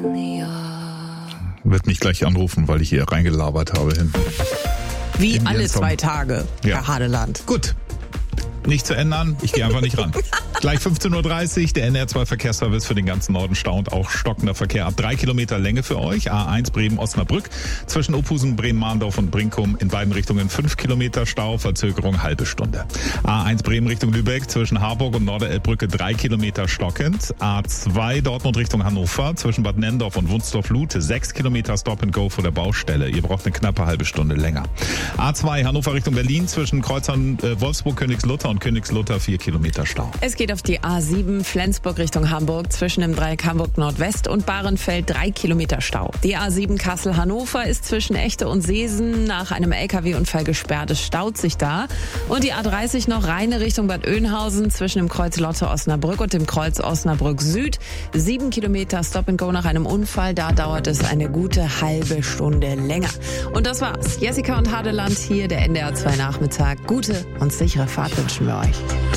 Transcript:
Wird mich gleich anrufen, weil ich hier reingelabert habe. Wie alle 2 Tage, Herr Hadeland. Gut. Nicht zu ändern, ich gehe einfach nicht ran. Gleich 15.30 Uhr, der NDR2 Verkehrsservice für den ganzen Norden staunt. Auch stockender Verkehr ab 3 Kilometer Länge für euch. A1 Bremen-Osnabrück zwischen Ophusen, Bremen-Mahndorf und Brinkum in beiden Richtungen 5 Kilometer Stau, Verzögerung halbe Stunde. A1 Bremen Richtung Lübeck zwischen Harburg und Norderelbbrücke 3 Kilometer stockend. A2 Dortmund Richtung Hannover zwischen Bad Nenndorf und Wunsdorf-Lute 6 Kilometer Stop and Go vor der Baustelle. Ihr braucht eine knappe halbe Stunde länger. A2 Hannover Richtung Berlin zwischen Kreuzern Wolfsburg-Königslutter und Königslutter 4 Kilometer Stau. Es geht auf die A7 Flensburg Richtung Hamburg zwischen dem Dreieck Hamburg Nordwest und Bahrenfeld 3 Kilometer Stau. Die A7 Kassel-Hannover ist zwischen Echte und Seesen nach einem LKW-Unfall gesperrt. Es staut sich da. Und die A30 noch Rheine Richtung Bad Oeynhausen zwischen dem Kreuz Lotte-Osnabrück und dem Kreuz Osnabrück Süd. 7 Kilometer Stop and Go nach einem Unfall. Da dauert es eine gute halbe Stunde länger. Und das war's. Jessica und Hadeland hier, der NDR 2 Nachmittag. Gute und sichere Fahrt wünschen wir euch.